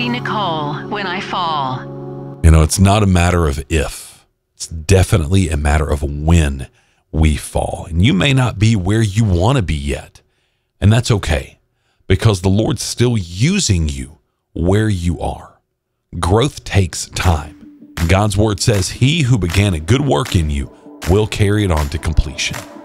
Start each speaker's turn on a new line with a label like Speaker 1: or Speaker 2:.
Speaker 1: be Nicole when I fall.
Speaker 2: You know, it's not a matter of if. It's definitely a matter of when we fall. And you may not be where you want to be yet. And that's okay, because the Lord's still using you where you are. Growth takes time. God's word says, he who began a good work in you will carry it on to completion.